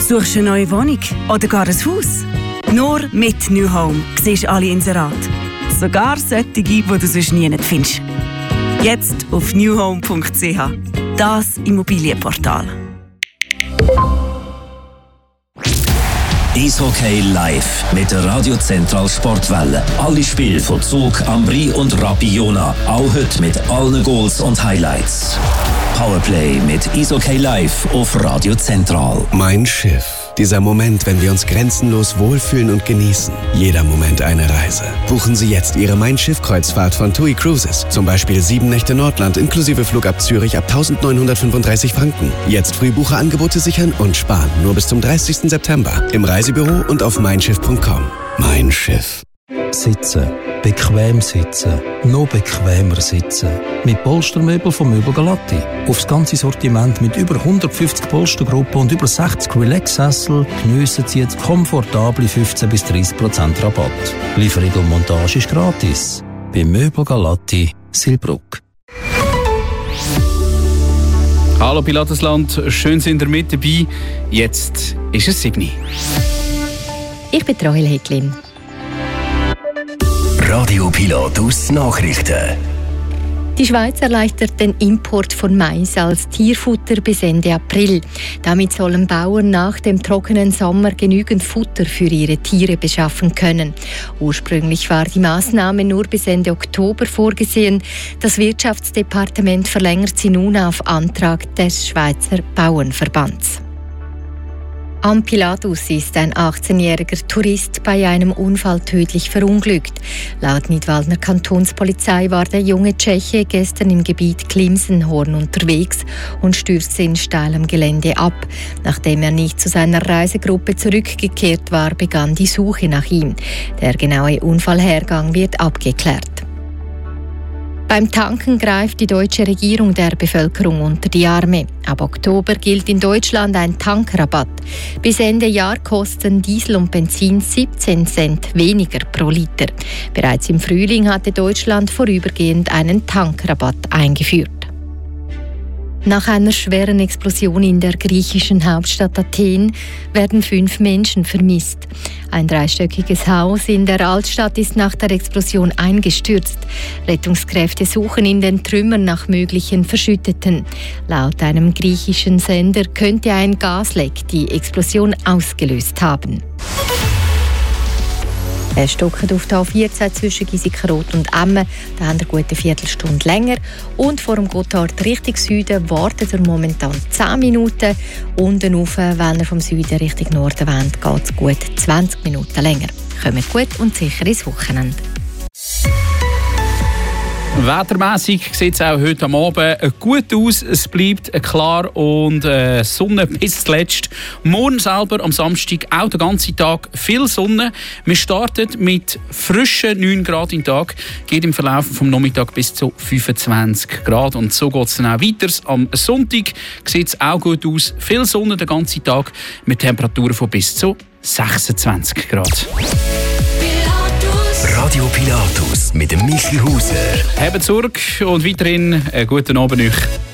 Suchst du eine neue Wohnung oder gar ein Haus? Nur mit New Home siehst du alle Inserate. Sogar solche, die du sonst nie findest. Jetzt auf newhome.ch. Das Immobilienportal. Eishockey live mit der Radio Central Sportwelle. Alle Spiele von Zug, Ambri und Rapiona. Auch heute mit allen Goals und Highlights. Powerplay mit Eishockey live auf Radio Central. Mein Schiff. Dieser Moment, wenn wir uns grenzenlos wohlfühlen und genießen. Jeder Moment eine Reise. Buchen Sie jetzt Ihre Mein Schiff-Kreuzfahrt von TUI Cruises. Zum Beispiel 7 Nächte Nordland inklusive Flug ab Zürich ab 1.935 Franken. Jetzt Frühbucherangebote sichern und sparen. Nur bis zum 30. September. Im Reisebüro und auf meinschiff.com. Mein Schiff. Sitzen. Bequem sitzen. Noch bequemer sitzen. Mit Polstermöbel von Möbel Galatti. Aufs ganze Sortiment mit über 150 Polstergruppen und über 60 Relax-Sessel geniessen Sie jetzt komfortable 15-30% Rabatt. Lieferung und Montage ist gratis. Bei Möbel Galatti, Silbruck. Hallo Pilatesland, schön sind ihr mit dabei. Jetzt ist es 7. Ich bin Rahel Hecklin. Radio Pilatus Nachrichten. Die Schweiz erleichtert den Import von Mais als Tierfutter bis Ende April. Damit sollen Bauern nach dem trockenen Sommer genügend Futter für ihre Tiere beschaffen können. Ursprünglich war die Maßnahme nur bis Ende Oktober vorgesehen. Das Wirtschaftsdepartement verlängert sie nun auf Antrag des Schweizer Bauernverbands. Am Pilatus ist ein 18-jähriger Tourist bei einem Unfall tödlich verunglückt. Laut Nidwaldner Kantonspolizei war der junge Tscheche gestern im Gebiet Klimsenhorn unterwegs und stürzte in steilem Gelände ab. Nachdem er nicht zu seiner Reisegruppe zurückgekehrt war, begann die Suche nach ihm. Der genaue Unfallhergang wird abgeklärt. Beim Tanken greift die deutsche Regierung der Bevölkerung unter die Arme. Ab Oktober gilt in Deutschland ein Tankrabatt. Bis Ende Jahr kosten Diesel und Benzin 17 Cent weniger pro Liter. Bereits im Frühling hatte Deutschland vorübergehend einen Tankrabatt eingeführt. Nach einer schweren Explosion in der griechischen Hauptstadt Athen werden 5 Menschen vermisst. Ein 3-stöckiges Haus in der Altstadt ist nach der Explosion eingestürzt. Rettungskräfte suchen in den Trümmern nach möglichen Verschütteten. Laut einem griechischen Sender könnte ein Gasleck die Explosion ausgelöst haben. Es stockt auf der A14 zwischen Giesikenrot und Emmen. Da haben wir eine gute Viertelstunde länger. Und vor dem Gotthard Richtung Süden wartet er momentan 10 Minuten. Unten rauf, wenn er vom Süden Richtung Norden wendet, geht es gut 20 Minuten länger. Kommt gut und sicher ins Wochenende. Wettermässig sieht es auch heute am Abend gut aus. Es bleibt klar und Sonne bis zuletzt. Morgen selber am Samstag auch den ganzen Tag viel Sonne. Wir starten mit frischen 9 Grad im Tag, geht im Verlauf vom Nachmittag bis zu 25 Grad. Und so geht es dann auch weiter. Am Sonntag sieht es auch gut aus. Viel Sonne den ganzen Tag mit Temperaturen von bis zu 26 Grad. Radio Pilatus mit dem Michi Hauser. Habt zurück und weiterhin einen guten Abend euch.